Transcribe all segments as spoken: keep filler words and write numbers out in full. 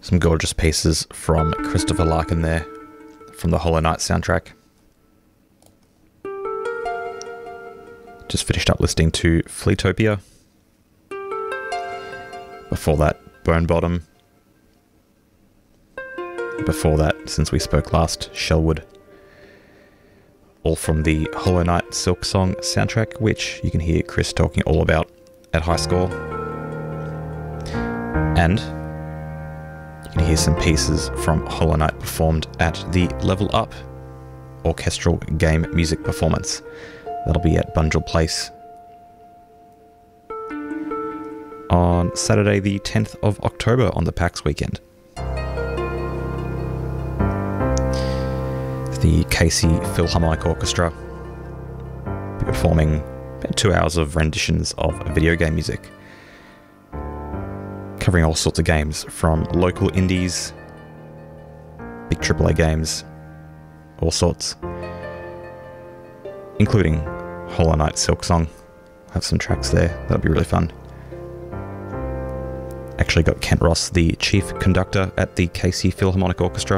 Some gorgeous pieces from Christopher Larkin there, from the Hollow Knight soundtrack. Just finished up listening to Fleetopia. Before that, Bone Bottom. Before that, since we spoke last, Shellwood. All from the Hollow Knight Silksong soundtrack, which you can hear Chris talking all about at High Score. And you can hear some pieces from Hollow Knight performed at the Level Up orchestral game music performance. That'll be at Bunjil Place on Saturday the tenth of October on the PAX weekend. The K C Philharmonic Orchestra will be performing about two hours of renditions of video game music, covering all sorts of games from local indies, big triple A games, all sorts, including Hollow Knight Silksong. Have some tracks there, that'll be really fun. Actually got Kent Ross, the chief conductor at the K C Philharmonic Orchestra.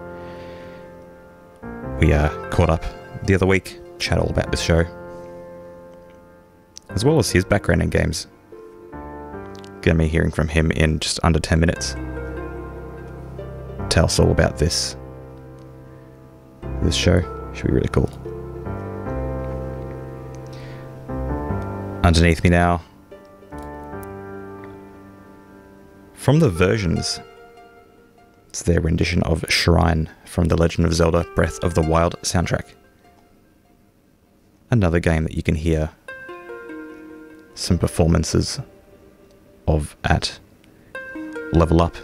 We uh, caught up the other week, chat all about this show, as well as his background in games. Gonna be hearing from him in just under ten minutes. Tell us all about this. This show should be really cool. Underneath me now, from the Versions, it's their rendition of Shrine from The Legend of Zelda Breath of the Wild soundtrack. Another game that you can hear some performances of at Level Up.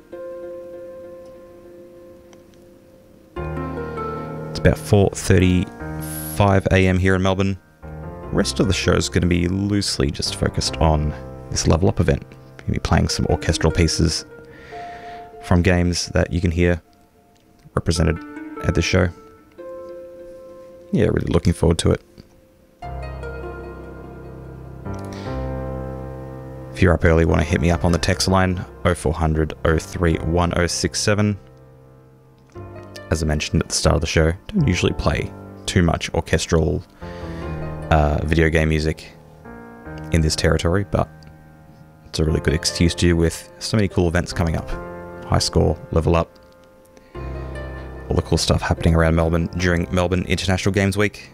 It's about four thirty-five a m here in Melbourne. The rest of the show is going to be loosely just focused on this Level Up event. We're going to be playing some orchestral pieces from games that you can hear represented at this show. Yeah, really looking forward to it. If you're up early, want to hit me up on the text line oh four hundred, oh three one oh six seven. As I mentioned at the start of the show, don't usually play too much orchestral uh, video game music in this territory, but it's a really good excuse to do with so many cool events coming up. High Score, Level Up, all the cool stuff happening around Melbourne during Melbourne International Games Week.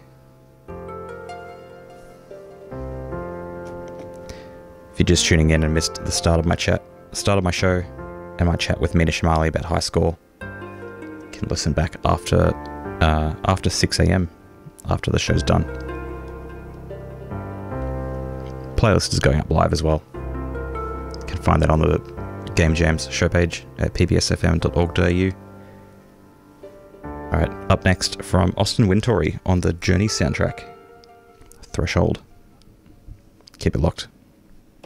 If you're just tuning in and missed the start of my chat, start of my show, and my chat with Mina Shamali about High Score, you can listen back after uh, after six a m after the show's done. Playlist is going up live as well. You can find that on the Game Jams show page at p b s f m dot org dot a u. Alright, up next from Austin Wintory on the Journey soundtrack, Threshold. Keep it locked.